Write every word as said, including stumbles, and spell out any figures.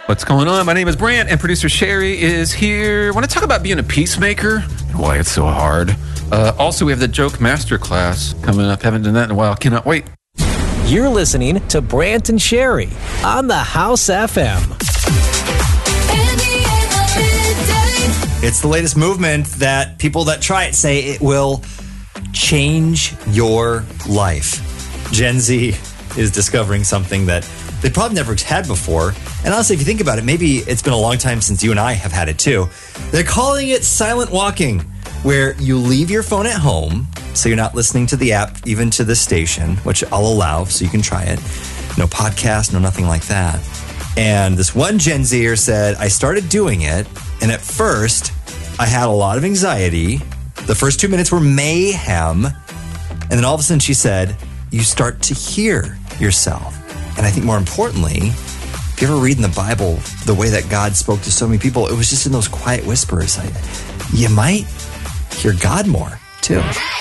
What's going on? My name is Brant, and producer Sherry is here. I want to talk about being a peacemaker and why it's so hard. Uh, also, we have the joke masterclass coming up. Haven't done that in a while. Cannot wait. You're listening to Brant and Sherry on the House F M. It's the latest movement that people that try it say it will change your life. Gen Z is discovering something that they probably never had before. And honestly, if you think about it, maybe it's been a long time since you and I have had it too. They're calling it silent walking, where you leave your phone at home, so you're not listening to the app, even to this station, which I'll allow, so you can try it. No podcast, no nothing like that. And this one Gen Zer said, I started doing it, and at first, I had a lot of anxiety. The first two minutes were mayhem. And then all of a sudden, she said, you start to hear yourself. And I think more importantly, if you ever read in the Bible the way that God spoke to so many people, it was just in those quiet whispers. I, you might hear God more, too.